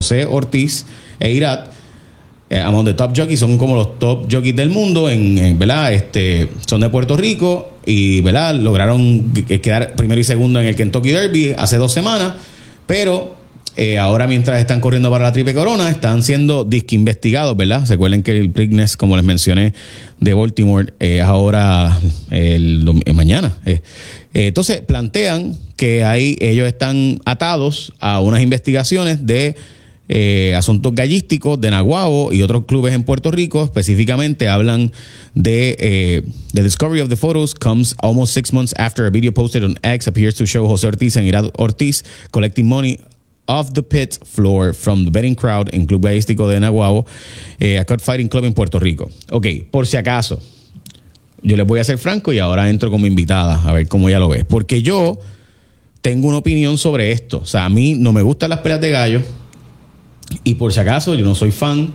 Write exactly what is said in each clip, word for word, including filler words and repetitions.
José Ortiz e Irat, eh, among the top jockeys, son como los top jockeys del mundo, en, en, ¿verdad? Este, son de Puerto Rico y, ¿verdad? Lograron quedar primero y segundo en el Kentucky Derby hace dos semanas, pero Eh, ahora, mientras están corriendo para la Triple Corona, están siendo disque investigados, ¿verdad? Se acuerdan que el Preakness, como les mencioné, de Baltimore, es eh, ahora el, eh, mañana. Eh. Eh, entonces, plantean que ahí ellos están atados a unas investigaciones de eh, asuntos gallísticos de Naguabo y otros clubes en Puerto Rico. Específicamente hablan de eh, the discovery of the photos comes almost six months after a video posted on X appears to show José Ortiz and Irad Ortiz collecting money off the pit floor from the betting crowd en Club Gallístico de Naguabo, eh, a Cockfighting Club en Puerto Rico. Ok, por si acaso, yo les voy a ser franco y ahora entro como invitada a ver cómo ella lo ve. Porque yo tengo una opinión sobre esto. O sea, a mí no me gustan las peleas de gallos y por si acaso yo no soy fan,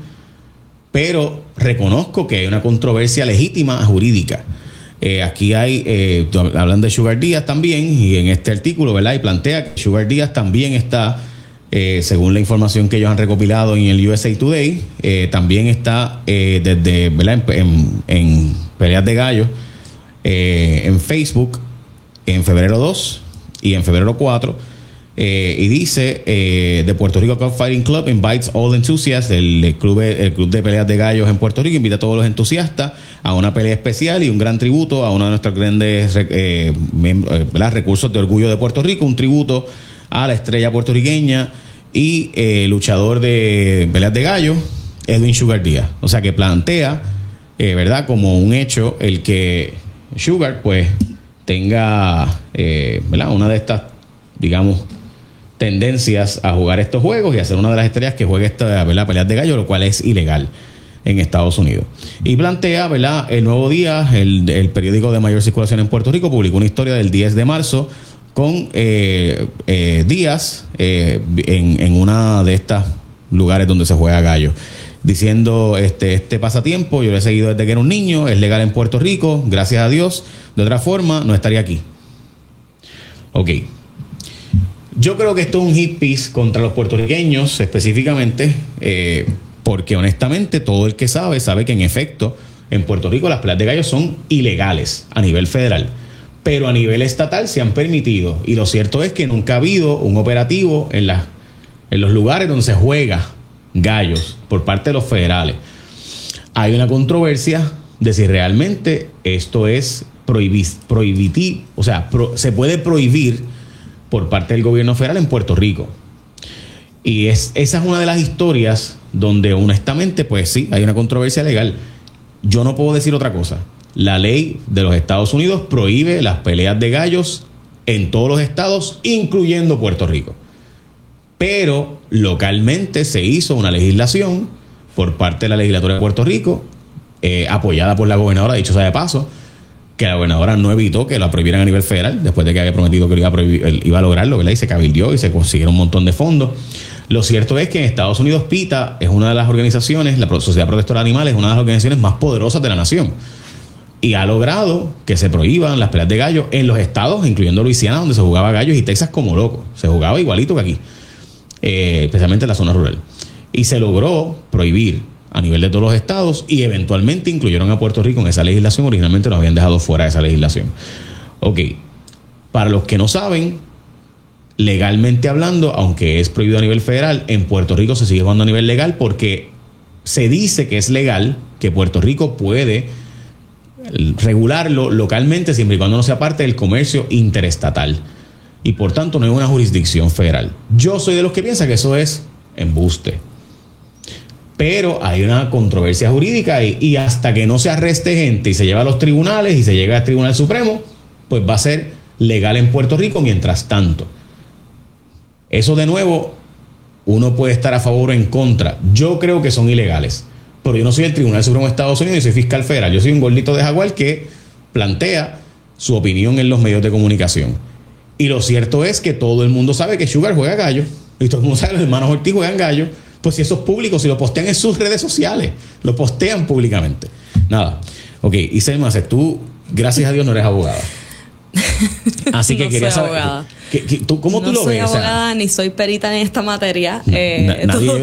pero reconozco que hay una controversia legítima jurídica. Eh, aquí hay, eh, hablan de Sugar Díaz también, y en este artículo, ¿verdad? Y plantea que Sugar Díaz también está, eh, según la información que ellos han recopilado en el U S A Today, eh, también está eh, desde, ¿verdad? En, en, en peleas de gallos, eh, en Facebook, en febrero dos y en febrero cuatro. Eh, y dice, eh, de Puerto Rico Cockfighting Club invites all enthusiasts, el, el, club, el club de peleas de gallos en Puerto Rico invita a todos los entusiastas a una pelea especial y un gran tributo a uno de nuestros grandes eh, miembros, recursos de orgullo de Puerto Rico, un tributo a la estrella puertorriqueña y eh, luchador de peleas de gallos, Edwin Sugar Díaz. O sea que plantea, eh, ¿verdad?, como un hecho el que Sugar pues tenga, eh, ¿verdad?, una de estas, digamos, tendencias a jugar estos juegos y a ser una de las estrellas que juegue esta, ¿verdad?, peleas de gallo, lo cual es ilegal en Estados Unidos. Y plantea, ¿verdad?, el Nuevo Día, el, el periódico de mayor circulación en Puerto Rico, publicó una historia del diez de marzo con eh, eh, Díaz eh, en, en una de estos lugares donde se juega gallo, diciendo, este, este pasatiempo yo lo he seguido desde que era un niño, es legal en Puerto Rico, gracias a Dios, de otra forma no estaría aquí. Ok. Yo creo que esto es un hit piece contra los puertorriqueños específicamente, eh, porque honestamente todo el que sabe, sabe que en efecto en Puerto Rico las peleas de gallos son ilegales a nivel federal, pero a nivel estatal se han permitido, y lo cierto es que nunca ha habido un operativo en, la, en los lugares donde se juega gallos por parte de los federales. Hay una controversia de si realmente esto es prohibitivo, o sea, pro, se puede prohibir por parte del gobierno federal en Puerto Rico. Y es, esa es una de las historias donde honestamente, pues sí, hay una controversia legal. Yo no puedo decir otra cosa. La ley de los Estados Unidos prohíbe las peleas de gallos en todos los estados, incluyendo Puerto Rico. Pero localmente se hizo una legislación por parte de la legislatura de Puerto Rico, eh, apoyada por la gobernadora, dicho sea de paso, que la gobernadora no evitó que la prohibieran a nivel federal, después de que había prometido que lo iba a, prohibir, iba a lograrlo, ¿verdad? Y se cabildió y se consiguieron un montón de fondos. Lo cierto es que en Estados Unidos PETA es una de las organizaciones, la Sociedad Protectora de Animales, es una de las organizaciones más poderosas de la nación. Y ha logrado que se prohíban las peleas de gallos en los estados, incluyendo Luisiana, donde se jugaba gallos, y Texas como loco. Se jugaba igualito que aquí, eh, especialmente en la zona rural. Y se logró prohibir a nivel de todos los estados y eventualmente incluyeron a Puerto Rico en esa legislación. Originalmente lo habían dejado fuera de esa legislación. Ok, para los que no saben, legalmente hablando, aunque es prohibido a nivel federal, en Puerto Rico se sigue jugando a nivel legal porque se dice que es legal, que Puerto Rico puede regularlo localmente siempre y cuando no sea parte del comercio interestatal. Y por tanto no es una jurisdicción federal. Yo soy de los que piensa que eso es embuste. Pero hay una controversia jurídica y, y hasta que no se arreste gente y se lleva a los tribunales y se llega al Tribunal Supremo, pues va a ser legal en Puerto Rico mientras tanto. Eso de nuevo, uno puede estar a favor o en contra. Yo creo que son ilegales, pero yo no soy el Tribunal Supremo de Estados Unidos y soy fiscal federal. Yo soy un gordito de jaguar que plantea su opinión en los medios de comunicación. Y lo cierto es que todo el mundo sabe que Sugar juega gallo y todo el mundo sabe que los hermanos Ortiz juegan gallo. Pues si eso es público, si lo postean en sus redes sociales, lo postean públicamente. Nada. Ok, y Selma, tú, gracias a Dios, no eres abogada. Así que no quería soy saber. abogada. Que, que, tú, ¿Cómo no tú lo soy ves? abogada, o sea, ni soy perita en esta materia. Eh, nadie, todo,